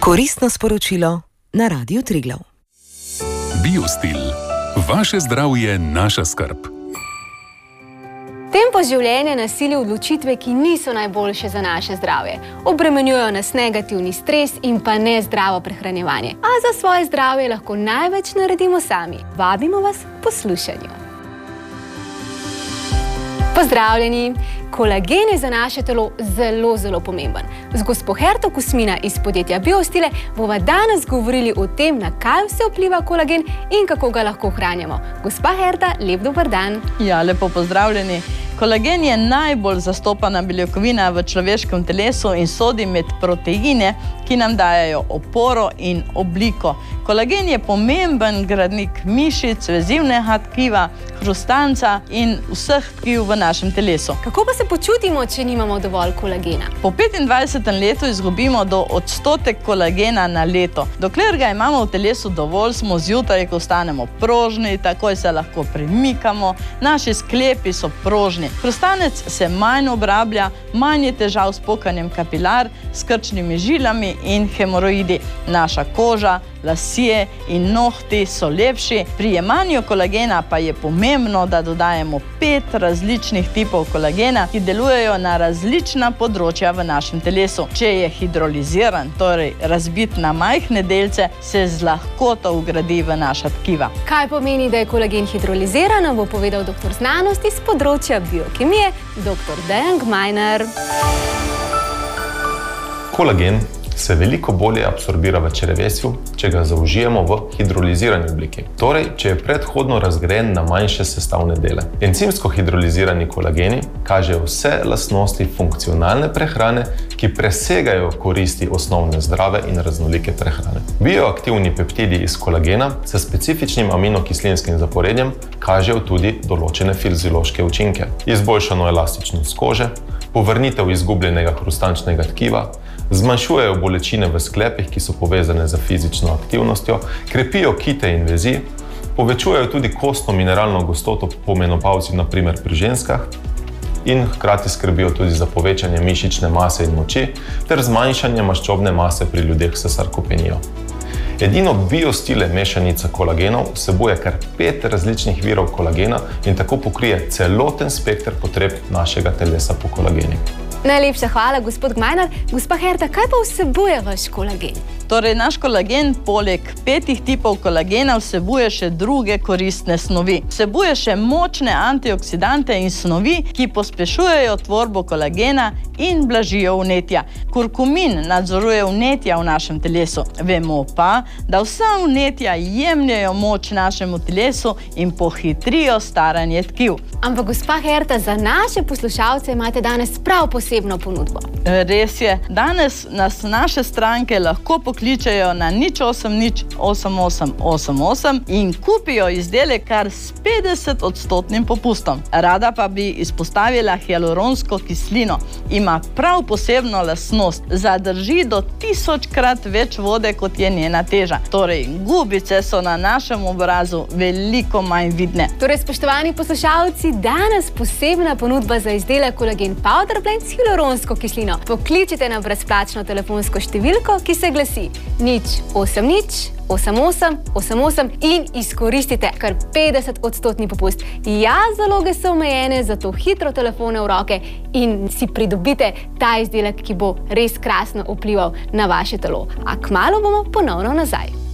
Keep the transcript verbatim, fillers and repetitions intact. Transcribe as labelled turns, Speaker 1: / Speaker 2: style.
Speaker 1: Koristno sporočilo na Radiu Triglav.
Speaker 2: Biostil. Vaše zdravje, naša skrb.
Speaker 3: Tempo življenja nas sili odločitve, ki niso najboljše za naše zdravje. Obremenjujejo nas negativni stres in pa nezdravo prehranjevanje. A za svoje zdravje lahko največ naredimo sami. Vabimo vas k poslušanju. Pozdravljeni! Kolagen je za naše telo zelo, zelo pomemben. Z gospo Herto Kusmina iz podjetja Biostile bova danes govorili o tem, na kaj vse vpliva kolagen in kako ga lahko ohranjamo. Gospa Herta, lep dober dan.
Speaker 4: Ja, lepo pozdravljeni. Kolagen je najbolj zastopana beljakovina v človeškem telesu in sodi med proteine, ki nam dajejo oporo in obliko. Kolagen je pomemben gradnik mišic, vezivnega tkiva, hrustanca in vseh tkiv v našem telesu.
Speaker 3: Kako pa se počutimo, če nimamo dovolj kolagena?
Speaker 4: Po petindvajsetem letu izgubimo do odstotek kolagena na leto. Dokler ga imamo v telesu dovolj, smo zjutraj, ko ostanemo prožni, takoj se lahko premikamo, naši sklepi so prožni. Hrustanec se manj obrablja, manj je težav s pokanjem kapilar, s krčnimi žilami in hemoroidi. Naša koža, lasje in nohti so lepši. Pri jemanju kolagena pa je pomembno, da dodajemo pet različnih tipov kolagena, ki delujejo na različna področja v našem telesu. Če je hidroliziran, torej razbit na majhne delce, se z lahkoto vgradi v naša tkiva.
Speaker 3: Kaj pomeni, da je kolagen hidroliziran, bo povedal doktor znanosti z področja biokemije, doktor Dejan Gmajner.
Speaker 5: Kolagen se veliko bolje absorbira v črevesju, če ga zaužijemo v hidrolizirani obliki. Torej, če je predhodno razgrajen na manjše sestavne dele. Encimsko hidrolizirani kolageni kažejo vse lastnosti funkcionalne prehrane, ki presegajo koristi osnovne zdrave in raznolike prehrane. Bioaktivni peptidi iz kolagena s specifičnim aminokislinskim zaporedjem kažejo tudi določene fiziološke učinke. Izboljšano elastičnost kože, povrnitev izgubljenega hrustančnega tkiva, zmanjšujejo bolečine v sklepih, ki so povezane z fizično aktivnostjo, krepijo kite in vezi, povečujejo tudi kostno mineralno gostoto po menopavzi, na primer pri ženskah, in hkrati skrbijo tudi za povečanje mišične mase in moči ter zmanjšanje maščobne mase pri ljudeh s sarkopenijo. Edino Biostile mešanica kolagenov vsebuje kar pet različnih virov kolagena in tako pokrije celoten spekter potreb našega telesa po kolageni.
Speaker 3: Najlepša hvala, gospod Gmajner. Gospa Herta, kaj pa vsebuje vaš kolagen?
Speaker 4: Torej, naš kolagen poleg petih tipov kolagena vsebuje še druge koristne snovi. Vsebuje še močne antioksidante in snovi, ki pospešujejo tvorbo kolagena in blažijo vnetja. Kurkumin nadzoruje vnetja v našem telesu. Vemo pa, da vsa vnetja jemljajo moč našemu telesu in pohitrijo staranje tkiv.
Speaker 3: Ampak, gospa Herta, za naše poslušalce imate danes prav posebno ponudbo.
Speaker 4: Res je. Danes nas naše stranke lahko pokličejo na nič osem nič osem osem osem osem in kupijo izdelek kar s petdeset odstotnim popustom. Rada pa bi izpostavila hialuronsko kislino. Ima prav posebno lastnost. Zadrži do tisočkrat več vode, kot je njena teža. Torej, gubice so na našem obrazu veliko manj vidne.
Speaker 3: Torej, spoštovani poslušalci, danes posebna ponudba za izdelek Kolagen Powder Blend s hialuronsko kislino. Pokličite na brezplačno telefonsko številko, ki se glasi nič osem nič osem osem osem osem in izkoristite kar petdeset odstotni popust. Ja, zaloge so omejene, zato hitro telefone v roke in si pridobite ta izdelek, ki bo res krasno vplival na vaše telo. A kmalu bomo ponovno nazaj.